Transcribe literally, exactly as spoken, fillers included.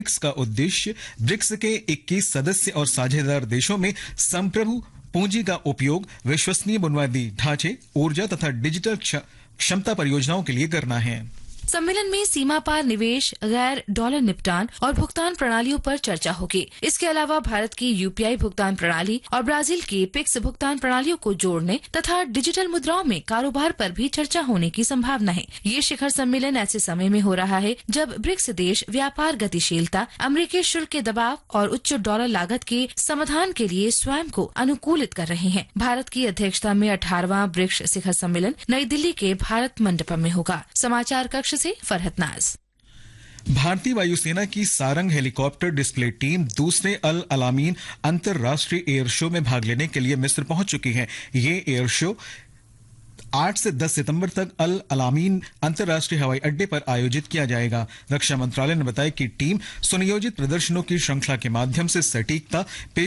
BRICS का उद्देश्य BRICS के इक्कीस सदस्य और साझेदार देशों में संप्रभु पूंजी का उपयोग विश्वसनीय बुनियादी ढांचे, ऊर्जा तथा डिजिटल क्षमता परियोजनाओं के लिए करना है। सम्मेलन में सीमा पार निवेश, गैर डॉलर निपटान और भुगतान प्रणालियों पर चर्चा होगी। इसके अलावा भारत की यूपीआई भुगतान प्रणाली और ब्राजील की पिक्स भुगतान प्रणालियों को जोड़ने तथा डिजिटल मुद्राओं में कारोबार पर भी चर्चा होने की संभावना है। ये शिखर सम्मेलन ऐसे समय में हो रहा है जब ब्रिक्स देश व्यापार गतिशीलता, अमेरिकी शुल्क के दबाव और उच्च डॉलर लागत के समाधान के लिए स्वयं को अनुकूलित कर रहे हैं। भारत की अध्यक्षता में अठारहवां ब्रिक्स शिखर सम्मेलन नई दिल्ली के भारत मंडपम में होगा। समाचार कक्ष से फरहत नाज। भारतीय वायुसेना की सारंग हेलीकॉप्टर डिस्प्ले टीम दूसरे अल अलामीन अंतर्राष्ट्रीय एयर शो में भाग लेने के लिए मिस्र पहुंच चुकी है। ये एयर शो आठ से दस सितंबर तक अल अलामीन अंतर्राष्ट्रीय हवाई अड्डे पर आयोजित किया जाएगा। रक्षा मंत्रालय ने बताया कि टीम सुनियोजित प्रदर्शनों की श्रृंखला के माध्यम से सटीकता